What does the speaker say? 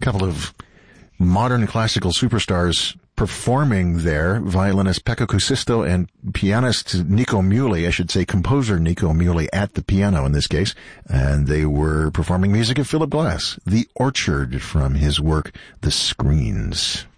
couple of modern classical superstars performing there, violinist Pekka Kuusisto and pianist Nico Muhly, I should say composer Nico Muhly at the piano in this case, and they were performing music of Philip Glass, The Orchard from his work The Screens.